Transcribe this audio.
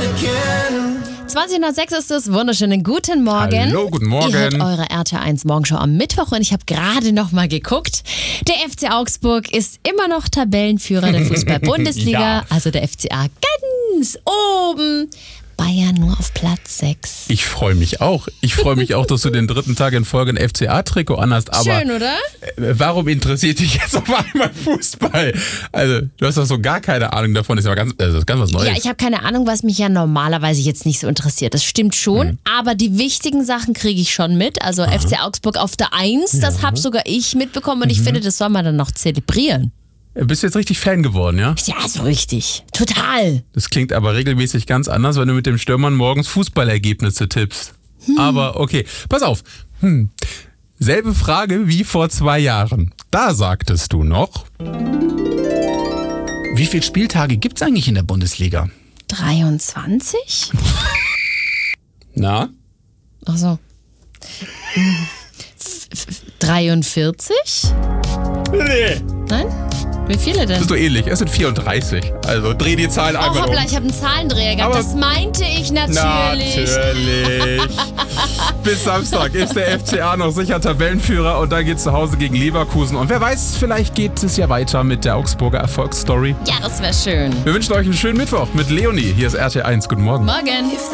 20 nach 6 ist es. Wunderschönen guten Morgen. Hallo, guten Morgen. Ihr hört eure RTL1 Morgenshow am Mittwoch und ich habe gerade noch mal geguckt. Der FC Augsburg ist immer noch Tabellenführer der Fußball-Bundesliga. Ja. Also der FCA ganz oben. Bayern nur auf Platz 6. Ich freue mich auch. Ich freue mich auch, dass du den dritten Tag in Folge ein FCA-Trikot anhast. Aber schön, oder? Warum interessiert dich jetzt auf einmal Fußball? Also, du hast doch so gar keine Ahnung davon. Das ist ja ganz was Neues. Ja, ich habe keine Ahnung, was mich ja normalerweise jetzt nicht so interessiert. Das stimmt schon, aber die wichtigen Sachen kriege ich schon mit. Also FC Augsburg auf der 1, das habe sogar ich mitbekommen und ich finde, das soll man dann noch zelebrieren. Bist du jetzt richtig Fan geworden, ja? Ja, so richtig. Total. Das klingt aber regelmäßig ganz anders, wenn du mit dem Stürmern morgens Fußballergebnisse tippst. Aber okay, pass auf. Selbe Frage wie vor 2 Jahren. Da sagtest du noch... Wie viele Spieltage gibt's eigentlich in der Bundesliga? 23? Na? Ach so. 43? Nee. Nein? Wie viele denn? Das ist doch ähnlich. Es sind 34. Also dreh die Zahlen Oh, einmal hoppla, um. ich habe einen Zahlendreher gehabt. Aber Das meinte ich natürlich. Natürlich. Bis Samstag ist der FCA noch sicher Tabellenführer und dann geht's zu Hause gegen Leverkusen. Und wer weiß, vielleicht geht es ja weiter mit der Augsburger Erfolgsstory. Ja, das wäre schön. Wir wünschen euch einen schönen Mittwoch mit Leonie. Hier ist RTL1. Guten Morgen. Morgen.